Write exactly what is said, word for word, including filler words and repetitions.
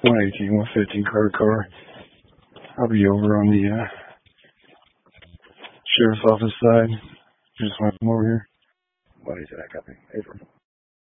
one eighteen, one fifteen Carter car. I'll be over on the uh, sheriff's office side. Just want to come over here. What is it? I got me. April.